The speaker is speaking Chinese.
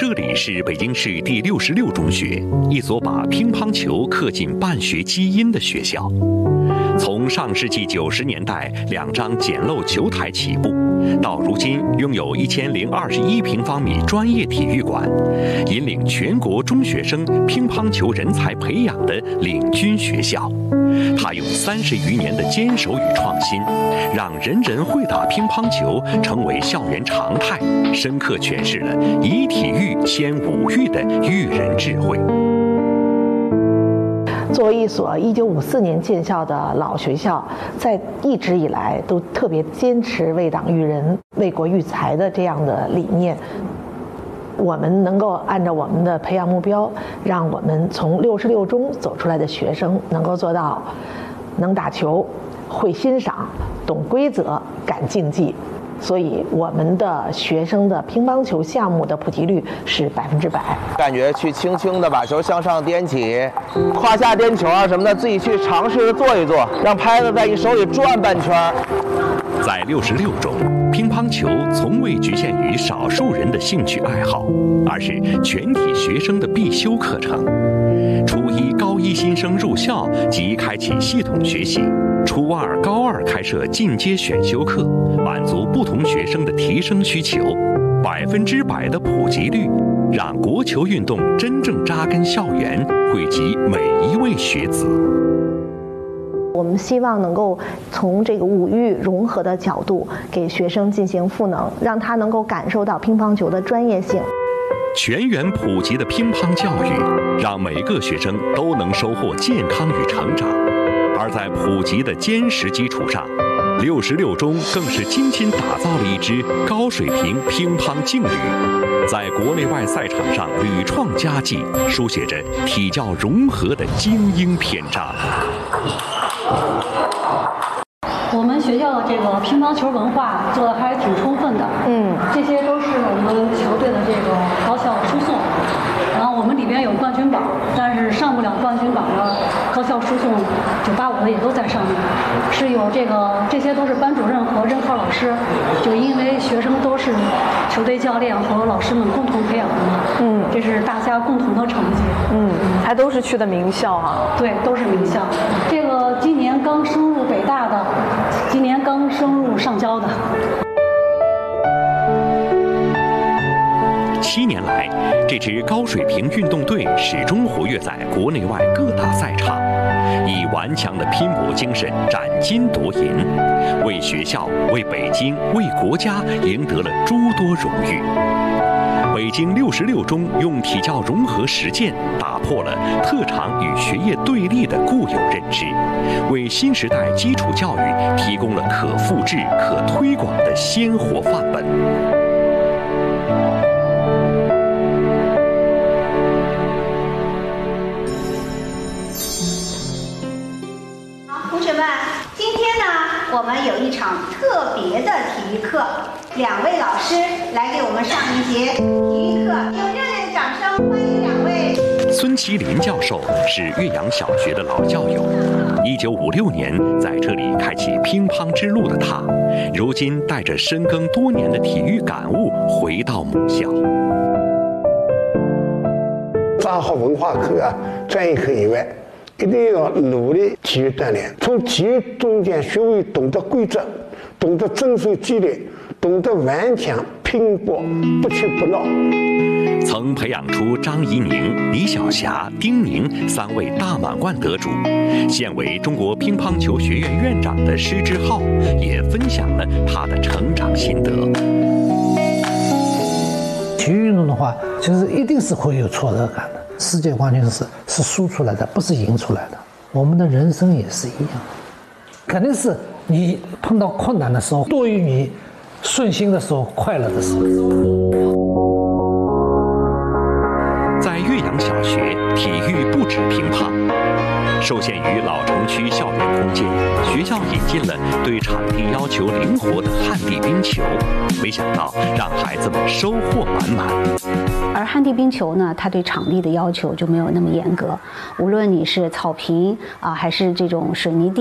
这里是北京市第66中学，一所把乒乓球刻进办学基因的学校。从上世纪90年代2张简陋球台起步，到如今拥有1021平方米专业体育馆，引领全国中学生乒乓球人才培养的领军学校。他用30余年的坚守与创新，让人人会打乒乓球成为校园常态，深刻诠释了以体育先武育的育人智慧。 作为一所1954年建校的老学校，在一直以来都特别坚持为党育人、为国育才的这样的理念。我们能够按照我们的培养目标，让我们从66中走出来的学生能够做到能打球、会欣赏、懂规则、敢竞技。所以我们的学生的乒乓球项目的普及率是100%。 感觉去轻轻的把球向上颠起，胯下颠球啊什么的，自己去尝试着做一做，让拍子在你手里转半圈。 在66中，乒乓球从未局限于少数人的兴趣爱好，而是全体学生的必修课程。初一、高一新生入校即开启系统学习，初二、高二开设进阶选修课，满足不同学生的提升需求。100%的普及率，让国球运动真正扎根校园，惠及每一位学子。 我们希望能够从这个武育融合的角度，给学生进行赋能，让他能够感受到乒乓球的专业性。 全员普及的乒乓教育，让每个学生都能收获健康与成长。而在普及的坚实基础上，66中更是精心打造了一支高水平乒乓劲旅，在国内外赛场上屡创佳绩，书写着体教融合的精英篇章。 我们学校的这个乒乓球文化做的还挺充分的，这些都是我们球队的这个高校输送，然后我们里边有冠军榜，但是上不了冠军榜的高校输送985的也都在上面，是有这些都是班主任和任课老师，就因为学生都是球队教练和老师们共同培养的嘛，这是大家共同的成绩， 还都是去的名校啊， 对，都是名校，这个今年刚升入北大的，今年刚升入上交的。 7年来，这支高水平运动队始终活跃在国内外各大赛场，以顽强的拼搏精神斩金夺银，为学校、为北京、为国家赢得了诸多荣誉。北京66中用体教融合实践打破了特长与学业对立的固有认知，为新时代基础教育提供了可复制、可推广的鲜活范本。 同学们，今天呢，我们有一场特别的体育课，2位老师来给我们上一节体育课，用热烈的掌声欢迎2位。 孙麒麟教授是岳阳小学的老教友，1956年在这里开启乒乓之路的他，如今带着深耕多年的体育感悟回到母校。 抓好文化课啊、专业课以外，一定要努力体育锻炼，从体育中间学会懂得规则，懂得遵守纪律，懂得顽强拼搏，不屈不挠。 曾培养出张怡宁、李晓霞、丁宁3位大满贯得主，现为中国乒乓球学院院长的施之浩也分享了他的成长心得。 体育运动的话，其实一定是会有挫折感的。世界冠军是输出来的，不是赢出来的。我们的人生也是一样，肯定是你碰到困难的时候多于你顺心的时候、快乐的时候。 在岳阳小学，体育不止乒乓。受限于老城区校园空间，学校引进了对场地要求灵活的旱地冰球，没想到让孩子们收获满满。 而旱地冰球呢，它对场地的要求就没有那么严格，无论你是草坪还是这种水泥地。